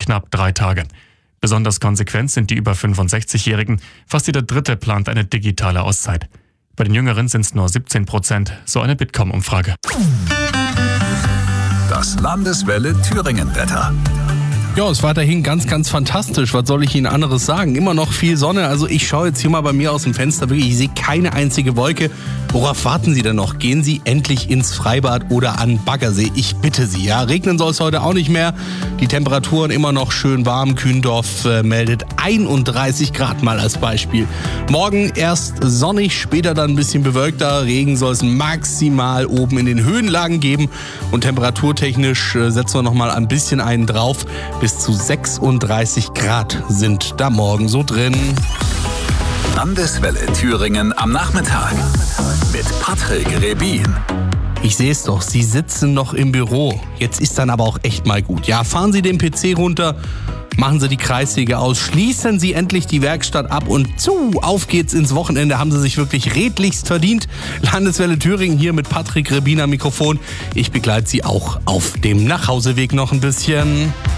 knapp 3 Tage. Besonders konsequent sind die über 65-Jährigen. Fast jeder Dritte plant eine digitale Auszeit. Bei den Jüngeren sind es nur 17%, so eine Bitkom-Umfrage. Das Landeswelle Thüringen-Wetter. Ja, ist weiterhin ganz, ganz fantastisch. Was soll ich Ihnen anderes sagen? Immer noch viel Sonne. Also ich schaue jetzt hier mal bei mir aus dem Fenster. Wirklich, ich sehe keine einzige Wolke. Worauf warten Sie denn noch? Gehen Sie endlich ins Freibad oder an Baggersee. Ich bitte Sie, ja. Regnen soll es heute auch nicht mehr. Die Temperaturen immer noch schön warm. Kühndorf meldet 31 Grad mal als Beispiel. Morgen erst sonnig, später dann ein bisschen bewölkter. Regen soll es maximal oben in den Höhenlagen geben. Und temperaturtechnisch setzen wir nochmal ein bisschen einen drauf. Bis zu 36 Grad sind da morgen so drin. Landeswelle Thüringen am Nachmittag mit Patrick Rebin. Ich sehe es doch, Sie sitzen noch im Büro. Jetzt ist dann aber auch echt mal gut. Ja, fahren Sie den PC runter, machen Sie die Kreissäge aus, schließen Sie endlich die Werkstatt ab und auf geht's ins Wochenende. Haben Sie sich wirklich redlichst verdient. Landeswelle Thüringen hier mit Patrick Rebin am Mikrofon. Ich begleite Sie auch auf dem Nachhauseweg noch ein bisschen.